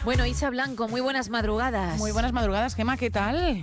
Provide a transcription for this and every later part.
Bueno, Isa Blanco, muy buenas madrugadas. Muy buenas madrugadas, Gemma, ¿qué tal?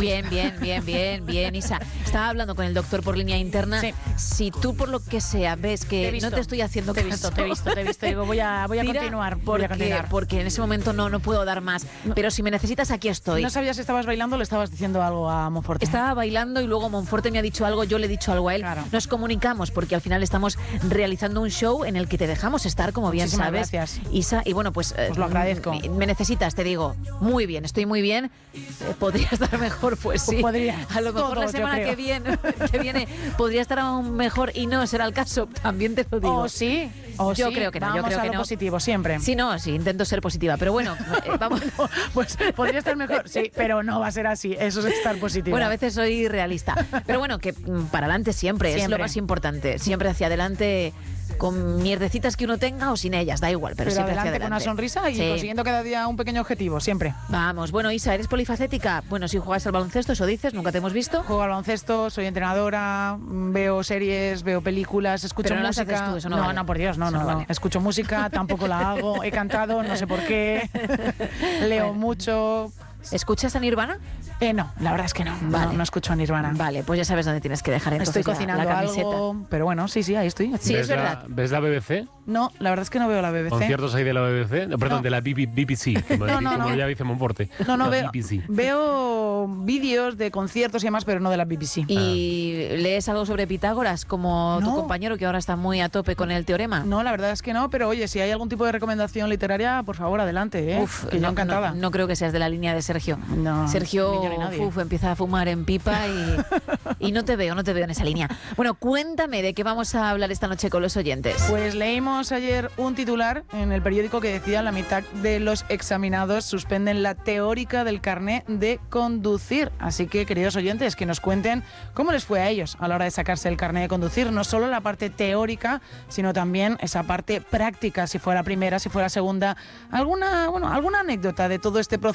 Bien, Isa. Estaba hablando con el doctor por línea interna. Sí. Si tú, por lo que sea, ves que no te estoy haciendo caso... Te he visto. Digo, voy a continuar. Porque en ese momento no puedo dar más. No. Pero si me necesitas, aquí estoy. ¿No sabías si estabas bailando o le estabas diciendo algo a Monforte? Estaba bailando y luego Monforte me ha dicho algo, yo le he dicho algo a él. Claro. Nos comunicamos porque al final estamos realizando un show en el que te dejamos estar, como bien Muchísimas sabes. Gracias. Isa, y bueno, pues os lo agradezco. Me necesitas, te digo. Muy bien, estoy muy bien. ¿Podría estar mejor? Pues sí. Podría. A lo mejor todo, la semana que viene podría estar aún mejor y no será el caso. También te lo digo. ¿O sí? Yo creo que no. Vamos a lo positivo, siempre. Sí, intento ser positiva. Pero bueno, vamos. Pues podría estar mejor, sí, pero no va a ser así. Eso es estar positiva. Bueno, a veces soy realista. Pero bueno, que para adelante siempre es lo más importante. Siempre hacia adelante, con mierdecitas que uno tenga o sin ellas, da igual, pero siempre hacia adelante. Con una sonrisa y consiguiendo cada día un pequeño objetivo, siempre. Vamos, bueno, Isa, ¿eres polifacética? Bueno, si juegas al baloncesto, eso dices, nunca te hemos visto. Juego al baloncesto, soy entrenadora, veo series, veo películas, escucho pero música. No haces tú, eso no, vale. No, por Dios, no. Vale. Escucho música, tampoco la hago, he cantado, no sé por qué, leo mucho. ¿Escuchas a Nirvana? No, la verdad es que no. Vale. No escucho a Nirvana. Vale, pues ya sabes dónde tienes que dejar entonces estoy cocinando la camiseta. Algo, pero bueno, sí, ahí estoy. Sí, es verdad. ¿Ves la BBC? No, la verdad es que no veo la BBC. ¿Conciertos hay de la BBC? No, perdón, de la BBC, como ya dice Monforte. No, veo vídeos de conciertos y demás, pero no de la BBC. ¿Y lees algo sobre Pitágoras, como tu compañero que ahora está muy a tope con el teorema? No, la verdad es que no, pero oye, si hay algún tipo de recomendación literaria, por favor, adelante, ¿eh? Uf, que yo encantada. No creo que seas de la línea de Sergio. No, Sergio empieza a fumar en pipa y no te veo en esa línea. Bueno, cuéntame de qué vamos a hablar esta noche con los oyentes. Pues leímos ayer un titular en el periódico que decía: la mitad de los examinados suspenden la teórica del carné de conducir. Así que, queridos oyentes, que nos cuenten cómo les fue a ellos a la hora de sacarse el carné de conducir. No solo la parte teórica, sino también esa parte práctica, si fue la primera, si fue la segunda. Alguna anécdota de todo este proceso.